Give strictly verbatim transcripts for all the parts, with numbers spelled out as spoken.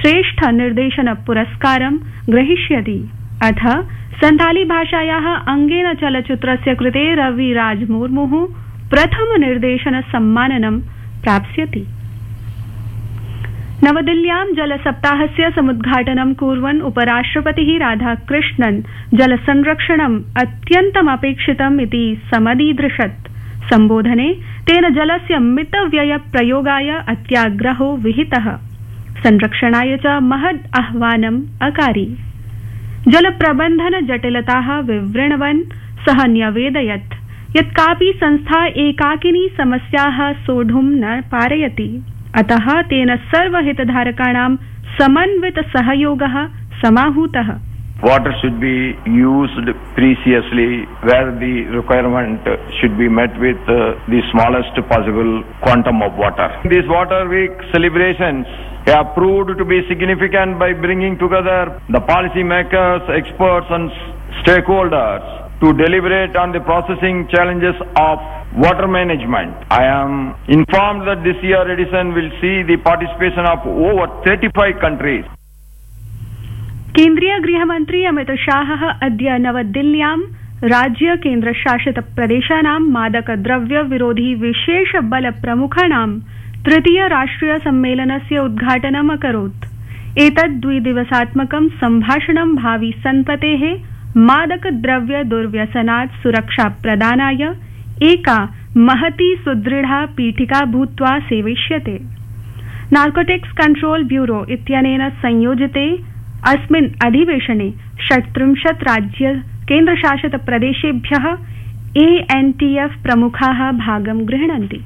श्रेष्ठ निर्देशन पुरस्कारं ग्रहीष्यति। अथ संथाली भाषायाः अंगेन चलच्चित्रस्य कृते रवि राजमुर्मुः प्रथम निर्देशन सम्माननं प्राप्स्यति। नवदिल्ल्यां जलसप्ताहस्य समुद्घाटनं कुर्वन् उपराष्ट्रपतिः राधाकृष्णन् जलसंरक्षणम् अत्यन्तमपेक्षितम् इति समदीदृशत्। सम्बोधने तेन जलस्य मितव्यय प्रयोगाय अत्याग्रहो विहितः, संरक्षणाय च महद् आह्वानम् अकारी। जलप्रबन्धन जटिलताः विवृण्वन् सः न्यवेदयत् यत् कापि संस्था एकाकिनी समस्याः सोढुं न पारयति, अतः तेन सर्वहितधारकाणां समन्वित सहयोगः समाहूतः। Water should be used preciously where the requirement should be met with uh, the smallest possible quantum of water. These Water Week celebrations have proved to be significant by bringing together the policy makers, experts and stakeholders to deliberate on the processing challenges of water management. I am informed that this year edition will see the participation of over thirty-five countries. केन्द्रीय गृहमन्त्री अमित शाहः अद्य नवदिल्ल्यां राज्य केन्द्रशासित प्रदेशानां मादकद्रव्य विरोधी विशेष बल प्रमुखाणां तृतीय राष्ट्रिय सम्मेलनस्य उद्घाटनम् अकरोत्। एतत् द्विदिवसात्मकं सम्भाषणं भावि संततेः मादकद्रव्य दुर्व्यसनात् सुरक्षा प्रदानाय एका महती सुदृढ़ा पीठिका भूत्वा सेविष्यते। नार्कोटिक्स कंट्रोल ब्यूरो इत्यनेन संयोजिते अस्मिन् अधिवेशने षट्त्रिंशत् राज्य केन्द्रशासित प्रदेशेभ्यः ए एन टी एफ प्रमुखाः भागं गृह्णन्ति।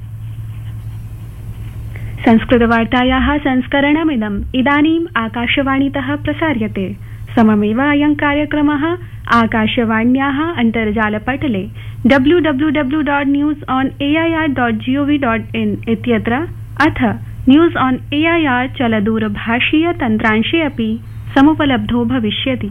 संस्कृतवार्तायाः संस्करणमिदम् इदानीम् आकाशवाणीतः प्रसार्यते। सममेव अयं कार्यक्रमः आकाशवाण्याः अन्तर्जालपटले W W W dot news on A I R dot G O V dot in इत्यत्र अथ news on A I R चलदूरभाषीय तन्त्रांशे अपि समुपलब्धो भविष्यति।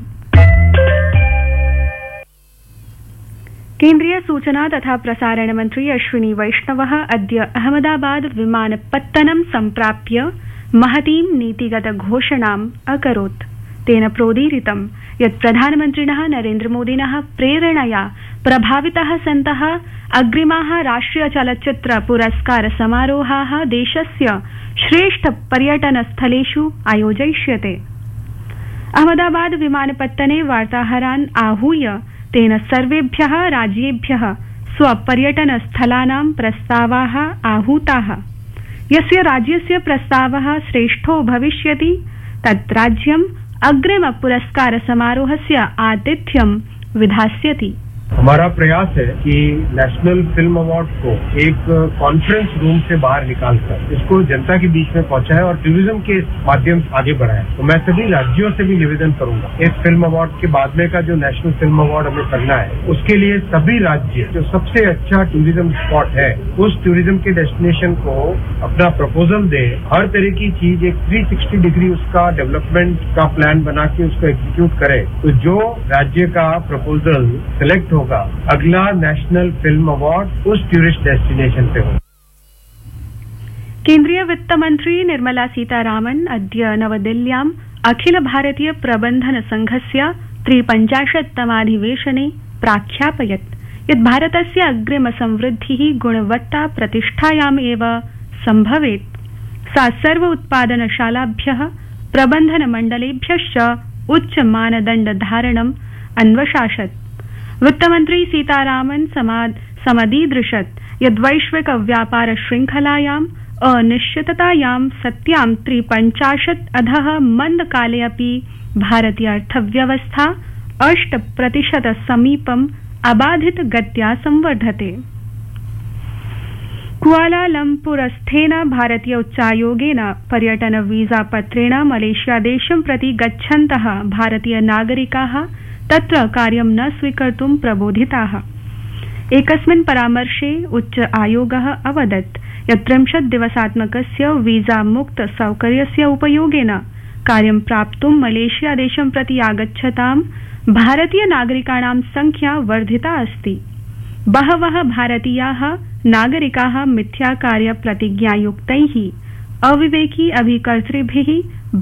केन्द्रीय सूचना तथा प्रसारण मंत्री अश्विनी वैष्णवः अद्य अहमदाबाद विमानपत्तनं सम्प्राप्य महतीं नीतिगत घोषणाम् अकरोत्। तेन प्रोदीरितं यत् प्रधानमन्त्रिणः नरेन्द्रमोदिनः प्रेरणया प्रभाविताः सन्तः अग्रिमाः राष्ट्रिय चलच्चित्र पुरस्कार समारोहाः देशस्य श्रेष्ठ पर्यटनस्थलेषु आयोजयिष्यते। अहमदाबाद विमानपत्तने वार्ताहरान् आहूय तेन सर्वेभ्यः राज्येभ्यः स्वपर्यटनस्थलानां प्रस्तावाः आहूताः। यस्य राज्यस्य प्रस्तावः श्रेष्ठो भविष्यति तत् राज्यम् अग्रिम पुरस्कार समारोहस्य आतिथ्यं विधास्यति। हमारा प्रयास है कि नेशनल फिल्म अवार्ड को एक कॉन्फ्रेंस रूम से बाहर निकालकर इसको जनता के बीच में पहुंचाए और टूरिज्म के माध्यम से आगे बढ़ाए। तो मैं सभी राज्यों से भी निवेदन करूंगा, इस फिल्म अवार्ड के बाद में का जो नेशनल फिल्म अवार्ड हमें करना है उसके लिए सभी राज्य जो सबसे अच्छा टूरिज्म स्पॉट है उस टूरिज्म के डेस्टिनेशन को अपना प्रपोजल दे। हर तरह की चीज एक थ्री सिक्सटी डिग्री उसका डेवलपमेंट का प्लान बना के उसको एग्जीक्यूट करे। तो जो राज्य का प्रपोजल सिलेक्ट होगा अगला नेशनल फिल्म अवार्ड उस टूरिस्ट डेस्टिनेशन पे होगा। केन्द्रीय वित्त मंत्री निर्मला सीतारामन् अद्य नवदिल्ल्याम् अखिल भारतीय प्रबन्धन संघस्य त्रिपञ्चाशत्तमाधिवेशने प्राख्यापयत् यत् भारतस्य अग्रिम संवृद्धिः गुणवत्ता प्रतिष्ठायाम् एव सम्भवेत्। सा सर्व उत्पादनशालाभ्यः प्रबन्धन मण्डलेभ्यश्च उच्च मानदण्ड धारणम् अन्वशासत्। वित्तमन्त्री सीतारामन् समदीदृशत् यद् वैश्विक व्यापार श्रृंखलायाम् अनिश्चिततायां सत्यां त्रिपञ्चाशत् अधः मन्दकाले अपि भारतीय अर्थव्यवस्था अष्ट प्रतिशत समीपम् अबाधित गत्या संवर्धते। कुआलालम्पुरस्थेन भारतीय उच्चायोगेन पर्यटन वीजा पत्रेण मलेशिया देशं प्रति गच्छन्तः भारतीय नागरिकाः तत्र कार्यं न स्वीकर्तुं प्रबोधिताः। एकस्मिन् परामर्शे उच्च आयोगः अवदत् यत् त्रिंशत् दिवसात्मकस्य वीजा मुक्त सौकर्यस्य उपयोगेन कार्यं प्राप्तुं मलेशिया देशं प्रति आगच्छतां भारतीय नागरिकाणां संख्या वर्धिता अस्ति। बहवः भारतीयाः नागरिकाः मिथ्याकार्य प्रतिज्ञायुक्तैः अविवेकी अभिकर्तृभिः